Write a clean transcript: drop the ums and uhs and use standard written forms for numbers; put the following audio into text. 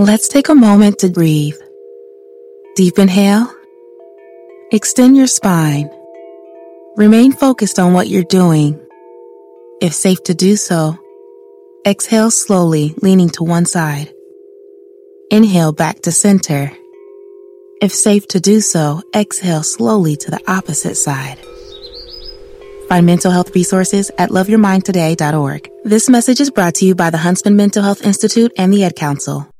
Let's take a moment to breathe. Deep inhale. Extend your spine. Remain focused on what you're doing. If safe to do so, exhale slowly, leaning to one side. Inhale back to center. If safe to do so, exhale slowly to the opposite side. Find mental health resources at loveyourmindtoday.org. This message is brought to you by the Huntsman Mental Health Institute and the Ad Council.